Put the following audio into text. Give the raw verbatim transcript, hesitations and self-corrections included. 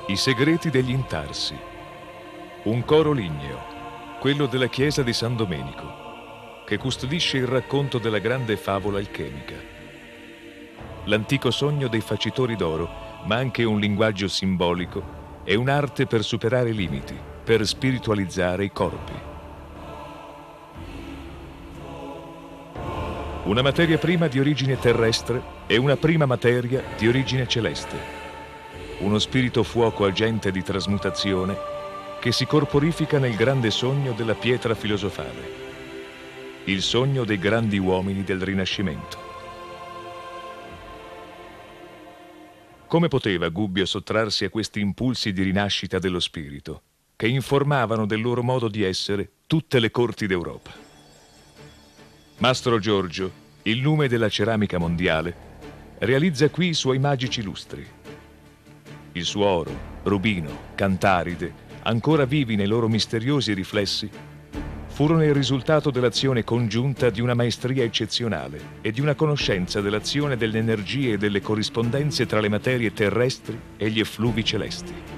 I segreti degli intarsi. Un coro ligneo, quello della chiesa di San Domenico, che custodisce il racconto della grande favola alchemica. L'antico sogno dei facitori d'oro, ma anche un linguaggio simbolico e un'arte per superare i limiti, per spiritualizzare i corpi. Una materia prima di origine terrestre e una prima materia di origine celeste. Uno spirito fuoco agente di trasmutazione che si corporifica nel grande sogno della pietra filosofale, il sogno dei grandi uomini del Rinascimento. Come poteva Gubbio sottrarsi a questi impulsi di rinascita dello spirito, che informavano del loro modo di essere tutte le corti d'Europa? Mastro Giorgio, il nume della ceramica mondiale, realizza qui i suoi magici lustri. Il suo oro, rubino, cantaride, ancora vivi nei loro misteriosi riflessi, furono il risultato dell'azione congiunta di una maestria eccezionale e di una conoscenza dell'azione delle energie e delle corrispondenze tra le materie terrestri e gli effluvi celesti.